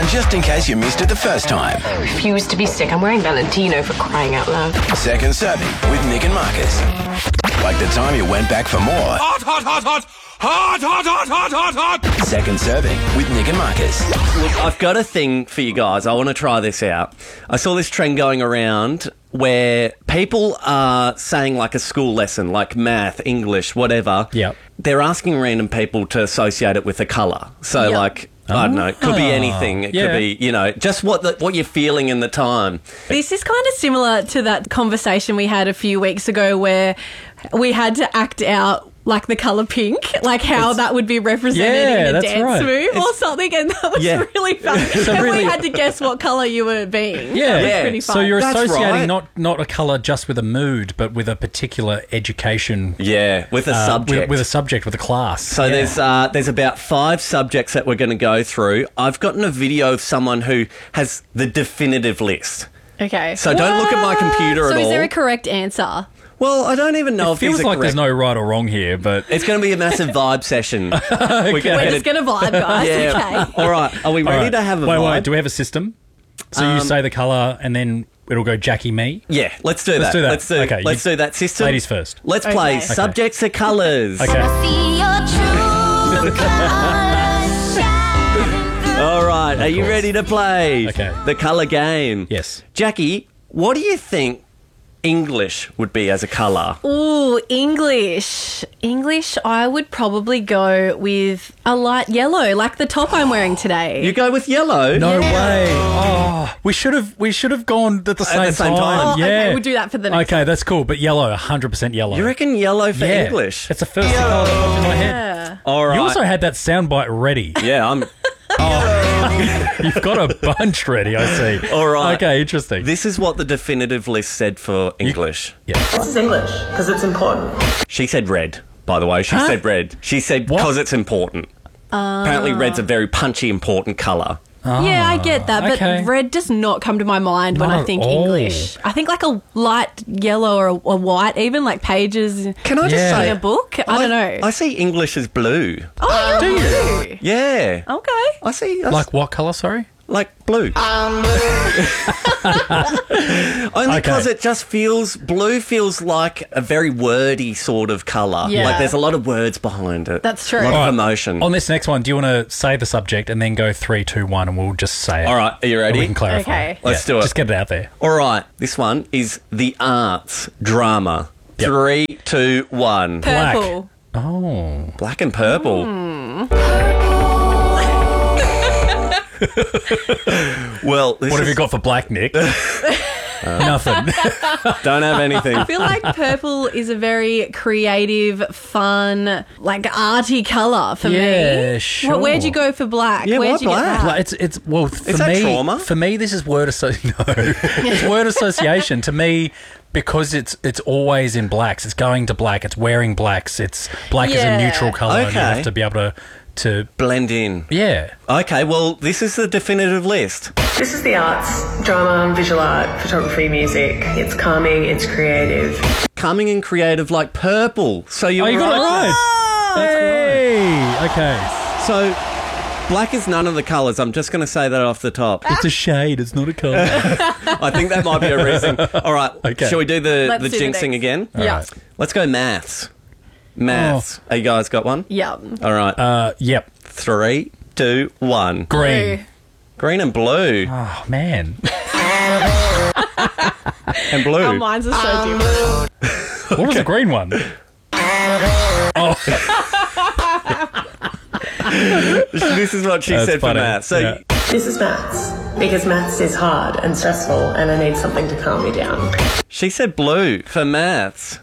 And just in case you missed it the first time, Refuse to be sick. I'm wearing Valentino for crying out loud. Second Serving with Nick and Marcus. Like the time you went back for more. Hot, hot, hot, hot. Hot, hot, hot, hot, hot, hot. Second Serving with Nick and Marcus. Look, I've got a thing for you guys. I want to try this out. I saw this trend going around where people are saying like a school lesson, like math, English, whatever. Yep. They're asking random people to associate it with a colour. So Yep. like, I don't know, it could be anything. It Yeah. could be, you know, just what you're feeling in the time. This is kind of similar to that conversation we had a few weeks ago where we had to act out like the colour pink, like how that would be represented Yeah, in a that's dance right. move or something, and that was Yeah. really fun. And really- we had to guess what colour you were being. Yeah. It was Yeah. pretty fun. So you're That's associating right. not a colour just with a mood, but with a particular education. Yeah, with a subject. With a subject, with a class. So there's about 5 subjects that we're going to go through. I've gotten a video of someone who has the definitive list. Okay. So don't look at my computer So at is all. there a correct answer? Well, I don't even know It if these feels are like there's correct. no right or wrong here, but It's going to be a massive vibe session. We're We're just going to vibe, guys. Yeah. Okay. All right. Are we ready All right. to have a wait, vibe? Wait, do we have a system? So you say the colour and then it'll go Jackie me? Yeah, let's do that. Let's do that. Let's do, Okay, let's do that system. Ladies first. Let's play Okay. subjects are colours. Okay. See your true colors shine. All right. Are you course. ready to play Okay. the colour game? Yes. Jackie, what do you think English would be as a colour? Ooh, English. English, I would probably go with a light yellow, like the top I'm wearing today. You go with yellow? No way. Oh, we should have gone at the same, same time. Oh, Yeah. okay, we'll do that for the next Okay, that's cool. But yellow, 100% yellow. You reckon yellow for Yeah. English? It's the first thing colour that popped in my head. Yeah. All right. You also had that soundbite ready. yeah, I'm... You've got a bunch ready, I see. All right. Okay, interesting. This is what the definitive list said for English. This is English because it's important. She said red, by the way. She said red. She said What? because it's important. Apparently red's a very punchy, important colour. Yeah, I get that, but okay. red does not come to my mind when Not I at think all. English. I think like a light yellow or a white, even like pages Can I just Yeah. say... in a book. I don't know. I see English as blue. Oh, Do you? blue. Yeah. Okay. I see... Like what colour, sorry? Like blue. Only because it just feels... Blue feels like a very wordy sort of colour. Yeah. Like there's a lot of words behind it. That's true. A lot All of right. emotion. On this next one, do you want to say the subject and then go 3, 2, 1 and we'll just say it? All right, are you And ready? we can clarify. Okay. Let's do it. Just get it out there. All right, this one is the arts drama. Yep. 3, 2, 1. Purple. Oh. Black and purple. Well, this What have is- you got for black, Nick? Nothing. Don't have anything. I feel like purple is a very creative, fun, like arty colour for me. Yeah, sure. Where'd you go for black? Yeah, Where'd why you black? get that? Like, it's well for Is that me. trauma? For me, this is word it's word association to me because it's always in blacks. It's going to black. It's wearing blacks. It's black is a Yeah. neutral color. And you Okay. have to be able to Blend in. yeah. Okay, well, this is the definitive list. This is the arts, drama, visual art, photography, music. It's calming, it's creative. Coming in creative like purple. So you're Oh, you got it right. That's right. Okay. So black is none of the colours. I'm just going to say that off the top. It's a shade. It's not a color. I think that might be a reason. All right, Okay. shall we do the Let's do the jinxing next. again? Yeah. right. Let's go maths. Maths. Have you guys got one? Yeah. All right. Yep. 3, 2, 1. Green. Green and blue. Oh man. And blue. Our minds are so different. What was the green one? This is what she That's said funny. for maths. So Yeah. This is maths because maths is hard and stressful and I need something to calm me down. she said blue for maths.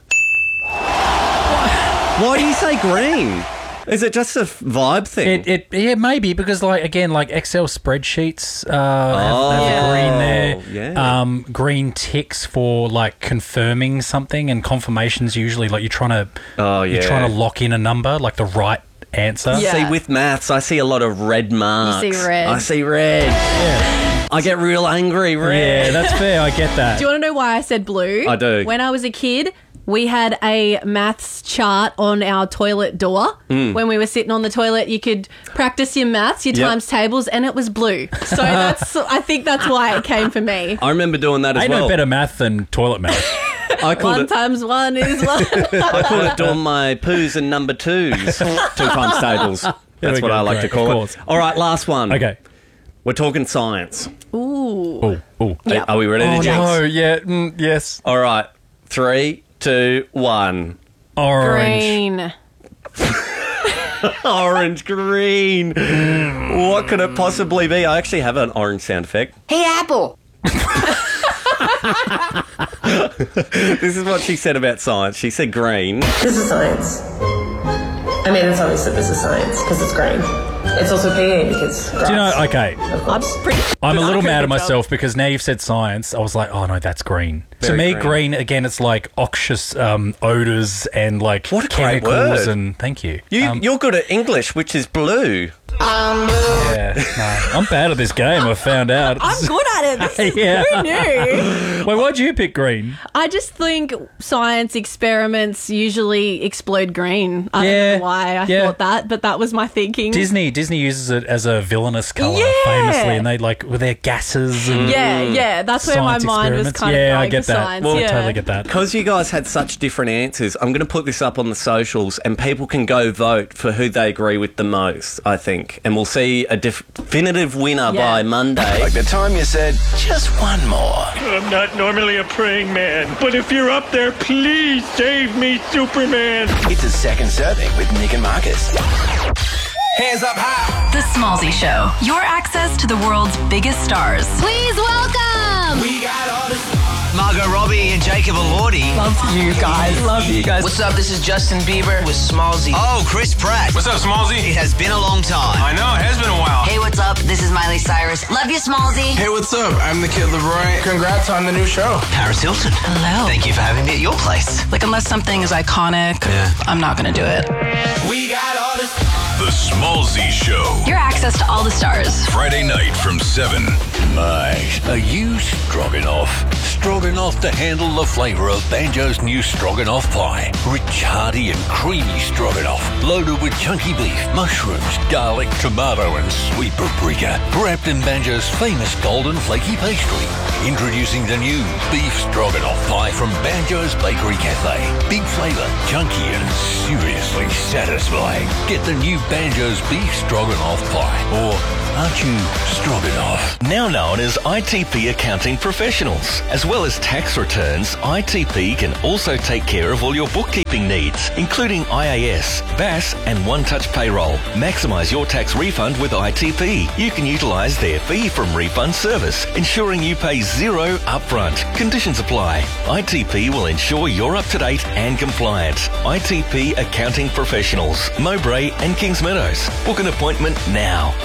Why do you say green? Is it just a vibe thing? Yeah, maybe because like Excel spreadsheets have Yeah. green there. Yeah. Green ticks for like confirming something, and confirmations usually like you're trying to lock in a number, like the right answer. Yeah. See, with maths, I see a lot of red marks. see red. I see red. Yeah. I get real angry red. Yeah, that's fair. I get that. Do you want to know why I said blue? I do. When I was a kid, we had a maths chart on our toilet door. When we were sitting on the toilet, you could practice your maths, your Yep. times tables, and it was blue. So I think that's why it came for me. I remember doing that as Ain't well. no better math than toilet math. I called 1 it. times 1 is 1. I call it doing my poos and number twos. 2 times tables. That's we what go, I like great, to call of it. course. All right, last one. Okay. We're talking science. Ooh. Oh, Are we ready to jinx? no, yeah, yes. All right. 3, 2, 1. Orange. Green. Orange, green. What could it possibly be? I actually have an orange sound effect. Hey, Apple. This is what she said about science. She said green. This is science. I mean, it's obvious that this is science because it's green. It's also PE because grass. Do you know, okay, Of course. I'm a little mad at Good job. myself because now you've said science. I was like, oh no, that's green. To Very me, green. green, again, it's like noxious odours and like What a great chemicals word. and thank you. You're good at English, which is blue. Yeah, no, I'm bad at this game. I found out. I'm good at it. This is- Yeah. Who knew? Wait, why'd you pick green? I just think science experiments usually explode green. I Yeah, don't know why I yeah. thought that, but that was my thinking. Disney uses it as a villainous colour Yeah. famously, and they like with their gases and Yeah, that's where my science mind was experiments. kind yeah, of I going get for that. science. Well, I yeah. totally get that. Because you guys had such different answers, I'm going to put this up on the socials and people can go vote for who they agree with the most, I think. And we'll see a definitive winner Yeah. by Monday. Like the time you said, just one more. I'm not normally a praying man, but if you're up there, please save me, Superman. It's a second serving with Nick and Marcus. Hands up high. The Smallzy Show. Your access to the world's biggest stars. Please welcome. We got all the Margot Robbie and Jacob Elordi. Love you guys. Love you guys. What's up? This is Justin Bieber with Smallzy. Oh, Chris Pratt. What's up, Smallzy? It has been a long time. I know, it has been a while. Hey, what's up? This is Miley Cyrus. Love you, Smallzy. Hey, what's up? I'm the Kid Leroy. Congrats on the new show. Paris Hilton. Hello. Thank you for having me at your place. Like, unless something is iconic, I'm not going to do it. We got all the The Smallzy Show. Your access to all the stars. Friday night from 7. My, are you stroganoff? Stroganoff to handle the flavour of Banjo's new stroganoff pie. Rich, hearty and creamy stroganoff. Loaded with chunky beef, mushrooms, garlic, tomato and sweet paprika. Wrapped in Banjo's famous golden flaky pastry. Introducing the new beef stroganoff pie from Banjo's Bakery Cafe. Big flavour, chunky and seriously satisfying. Get the new Banjo's beef stroganoff pie. Or aren't you stroganoff? Now known as ITP Accounting Professionals. As well as tax returns, ITP can also take care of all your bookkeeping needs, including IAS, BAS and one-touch payroll. Maximise your tax refund with ITP. You can utilise their fee from refund service, ensuring you pay zero upfront. Conditions apply. ITP will ensure you're up to date and compliant. ITP Accounting Professionals, Mowbray and Kings Meadows. Book an appointment now.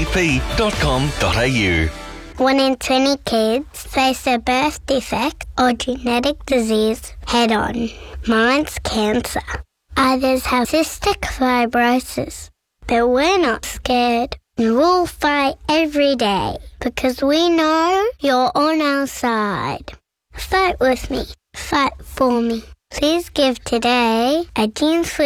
itp.com.au. 1 in 20 kids face a birth defect or genetic disease head-on. Mine's cancer. Others have cystic fibrosis. But we're not scared. We'll fight every day because we know you're on our side. Fight with me. Fight for me. Please give today at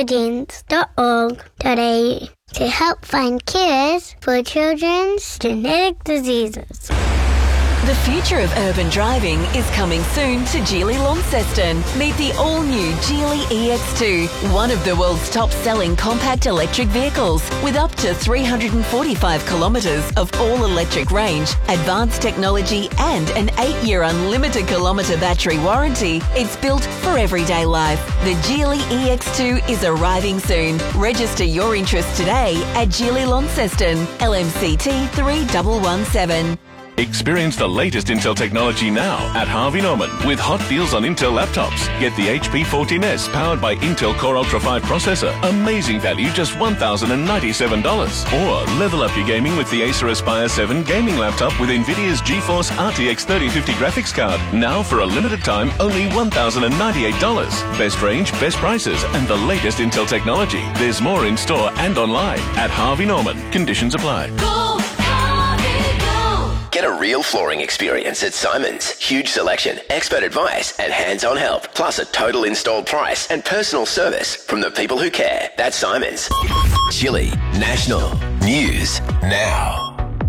jeansforjeans.org.au to help find cures for children's genetic diseases. The future of urban driving is coming soon to Geely Launceston. Meet the all-new Geely EX2, one of the world's top-selling compact electric vehicles with up to 345 kilometres of all-electric range, advanced technology and an 8-year unlimited kilometre battery warranty. It's built for everyday life. The Geely EX2 is arriving soon. Register your interest today at Geely Launceston, LMCT 3117. Experience the latest Intel technology now at Harvey Norman with hot deals on Intel laptops. Get the HP 14S powered by Intel Core Ultra 5 processor. Amazing value, just $1,097. Or level up your gaming with the Acer Aspire 7 gaming laptop with NVIDIA's GeForce RTX 3050 graphics card. Now for a limited time, only $1,098. Best range, best prices, and the latest Intel technology. There's more in store and online at Harvey Norman. Conditions apply. Get a real flooring experience at Simons. Huge selection, expert advice, and hands-on help. Plus a total installed price and personal service from the people who care. That's Simons. Chile National News Now.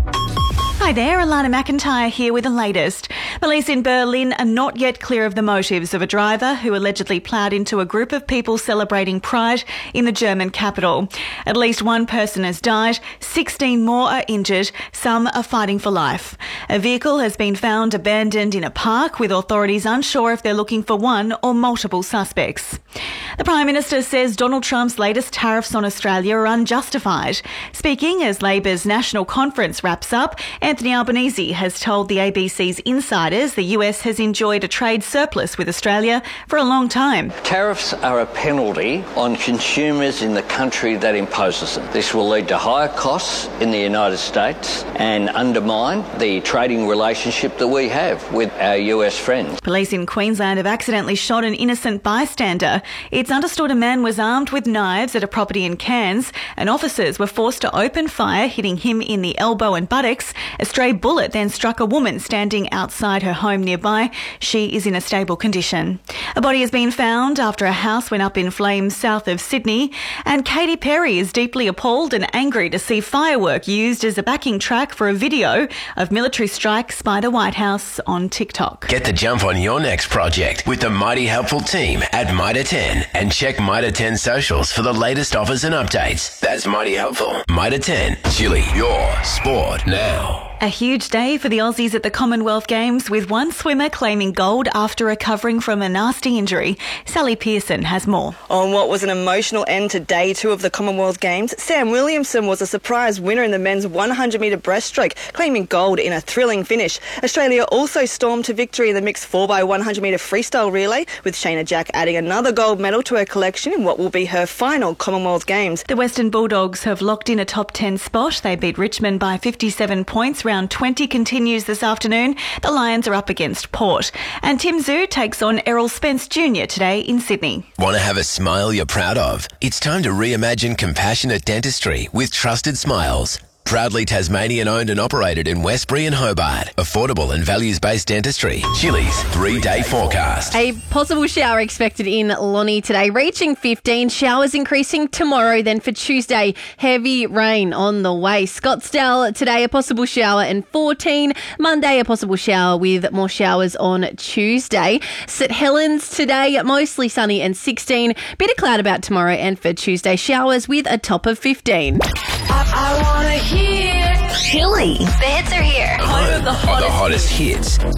Hi there, Alana McIntyre here with the latest. Police in Berlin are not yet clear of the motives of a driver who allegedly ploughed into a group of people celebrating Pride in the German capital. At least one person has died, 16 more are injured, some are fighting for life. A vehicle has been found abandoned in a park, with authorities unsure if they're looking for one or multiple suspects. The Prime Minister says Donald Trump's latest tariffs on Australia are unjustified. Speaking as Labor's National Conference wraps up, Anthony Albanese has told the ABC's Insiders the US has enjoyed a trade surplus with Australia for a long time. Tariffs are a penalty on consumers in the country that imposes them. This will lead to higher costs in the United States and undermine the trading relationship that we have with our US friends. Police in Queensland have accidentally shot an innocent bystander. It's understood a man was armed with knives at a property in Cairns, and officers were forced to open fire, hitting him in the elbow and buttocks. A stray bullet then struck a woman standing outside her home nearby. She is in a stable condition. A body has been found after a house went up in flames south of Sydney. And Katy Perry is deeply appalled and angry to see firework used as a backing track for a video of military strikes by the White House on TikTok. Get the jump on your next project with the Mighty Helpful team at Mitre 10 and check Mitre 10 socials for the latest offers and updates. That's Mighty Helpful. Mitre 10, Chile, your sport now. A huge day for the Aussies at the Commonwealth Games, with one swimmer claiming gold after recovering from a nasty injury. Sally Pearson has more. On what was an emotional end to day 2 of the Commonwealth Games, Sam Williamson was a surprise winner in the men's 100-metre breaststroke, claiming gold in a thrilling finish. Australia also stormed to victory in the mixed 4x100-metre freestyle relay, with Shayna Jack adding another gold medal to her collection in what will be her final Commonwealth Games. The Western Bulldogs have locked in a top 10 spot. They beat Richmond by 57 points. Round 20 continues this afternoon. The Lions are up against Port. And Tim Zhu takes on Errol Spence Jr. today in Sydney. Want to have a smile you're proud of? It's time to reimagine compassionate dentistry with Trusted Smiles. Proudly Tasmanian-owned and operated in Westbury and Hobart. Affordable and values-based dentistry. Chili's 3-day forecast. A possible shower expected in Lonnie today, reaching 15. Showers increasing tomorrow. Then for Tuesday, heavy rain on the way. Scottsdale today, a possible shower, and 14. Monday, a possible shower with more showers on Tuesday. St Helens today, mostly sunny and 16. Bit of cloud about tomorrow, and for Tuesday, showers with a top of 15. I wanna hear Chili. The hits are here. Home of the hottest hits